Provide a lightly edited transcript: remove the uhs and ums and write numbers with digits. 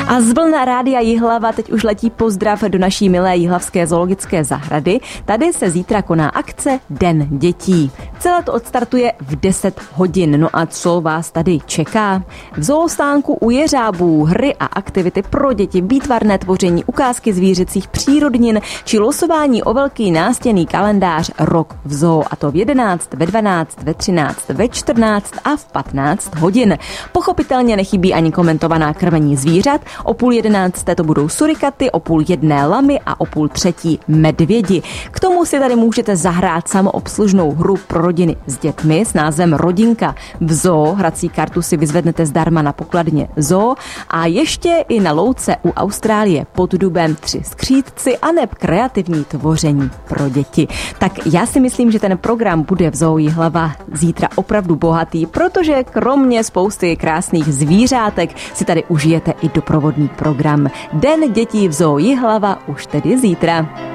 A z vln Rádia Jihlava teď už letí pozdrav do naší milé jihlavské zoologické zahrady. Tady se zítra koná akce Den dětí. Celé to odstartuje v 10 hodin. No a co vás tady čeká? V zoostánku u jeřábů hry a aktivity pro děti, výtvarné tvoření, ukázky zvířecích přírodnin či losování o velký nástěnný kalendář Rok v zoo. A to v 11, ve 12, ve 13, ve 14 a v 15 hodin. Pochopitelně nechybí ani komentovaná krmení zvířat. O 10:30 to budou surikaty, o 12:30 lamy a o 2:30 medvědi. K tomu si tady můžete zahrát samoobslužnou hru pro rodiny s dětmi s názvem Rodinka v zoo. Hrací kartu si vyzvednete zdarma na pokladně zoo a ještě i na louce u Austrálie pod dubem 3 skřítci a neb kreativní tvoření pro děti. Tak já si myslím, že ten program bude v zoo Jihlava zítra opravdu bohatý, protože kromě spousty krásných zvířátek si tady užijete i doprovodný program. Den dětí v zoo Jihlava už tedy zítra.